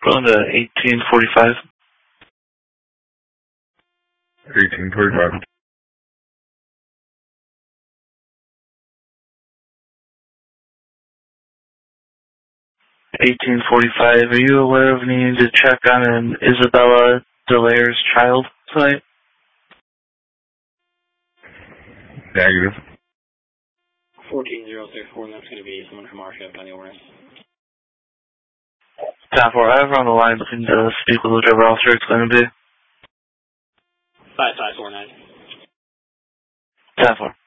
Going to 1845. 1845. 1845. Are you aware of needing to check on an Isabella Delaire's child tonight? Negative. 14034, and that's going to be someone from our shift on the awareness. 10-4, I have her on the line looking to speak with whichever officer it's going to be. 5549. 10-4.